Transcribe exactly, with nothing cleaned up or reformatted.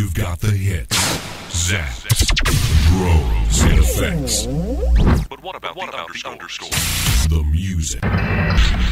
You've got the hits, zaps, throws, and effects. But what about, what the, about underscore? the underscore? The music.